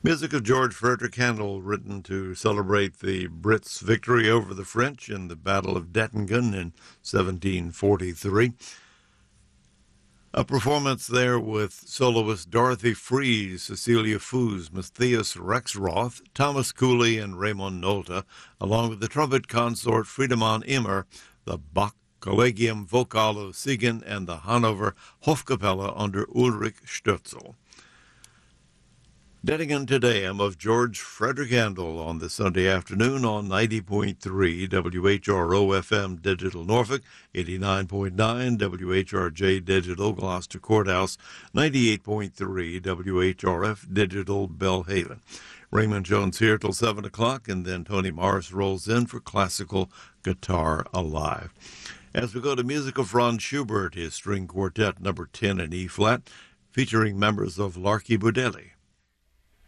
Music of George Frederick Handel, written to celebrate the Brits' victory over the French in the Battle of Dettingen in 1743. A performance there with soloist Dorothy Fries, Cecilia Foos, Matthias Rexroth, Thomas Cooley, and Raymond Nolta, along with the trumpet consort Friedemann Immer, the Bach Collegium Vocal of Siegen, and the Hanover Hofkapelle under Ulrich Stölzl. Dettingen Today of George Frederick Handel on this Sunday afternoon on 90.3 WHRO-FM Digital Norfolk, 89.9 WHRJ Digital Gloucester Courthouse, 98.3 WHRF Digital Belhaven. Raymond Jones here till 7 o'clock, and then Tony Morris rolls in for Classical Guitar Alive. As we go to music of Franz Schubert, his string quartet number 10 in E-flat, featuring members of Larky Budelli.